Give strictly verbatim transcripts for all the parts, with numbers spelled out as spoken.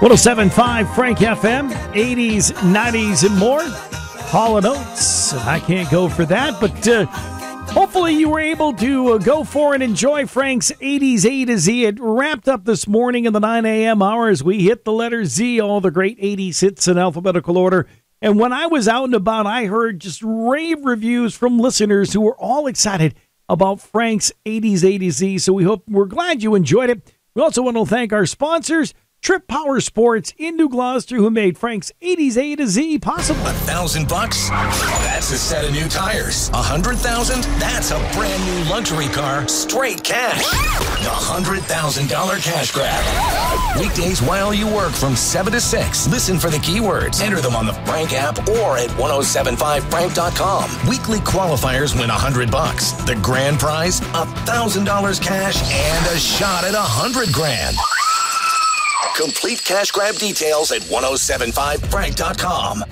one oh seven point five Frank F M, eighties, nineties, and more. Hall and Oates. I can't go for that, but uh, hopefully you were able to uh, go for and enjoy Frank's eighties A to Z. It wrapped up this morning in the nine a.m. hour as we hit the letter Z, all the great eighties hits in alphabetical order. And when I was out and about, I heard just rave reviews from listeners who were all excited about Frank's eighties A to Z. So we hope we're glad you enjoyed it. We also want to thank our sponsors, Trip Power Sports in New Gloucester, who made Frank's eighties A to Z possible. A thousand bucks? That's a set of new tires. A hundred thousand? That's a brand new luxury car, straight cash. The hundred thousand dollar cash grab. Weekdays while you work from seven to six. Listen for the keywords. Enter them on the Frank app or at ten seventy-five frank dot com. Weekly qualifiers win a hundred bucks. The grand prize, a thousand dollars cash and a shot at a hundred grand. Complete cash grab details at ten seventy-five frank dot com.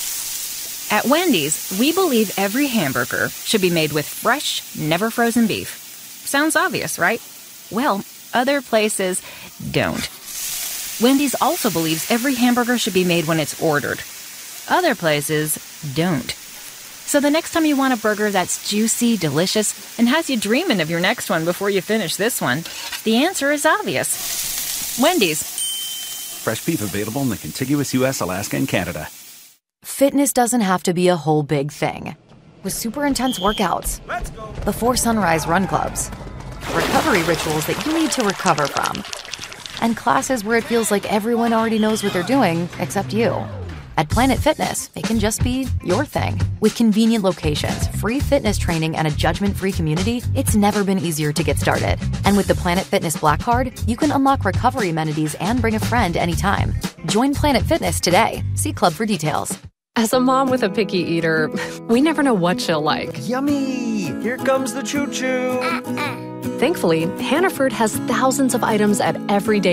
At Wendy's, we believe every hamburger should be made with fresh, never frozen beef. Sounds obvious, right? Well, other places don't. Wendy's also believes every hamburger should be made when it's ordered. Other places don't. So the next time you want a burger that's juicy, delicious, and has you dreaming of your next one before you finish this one, the answer is obvious. Wendy's. Fresh beef available in the contiguous U S, Alaska, and Canada. Fitness doesn't have to be a whole big thing. With super intense workouts, before sunrise run clubs, recovery rituals that you need to recover from, and classes where it feels like everyone already knows what they're doing except you. At Planet Fitness, it can just be your thing. With convenient locations, free fitness training, and a judgment-free community, it's never been easier to get started. And with the Planet Fitness Black Card, you can unlock recovery amenities and bring a friend anytime. Join Planet Fitness today. See Club for details. As a mom with a picky eater, we never know what she'll like. Yummy! Here comes the choo-choo! Thankfully, Hannaford has thousands of items at everyday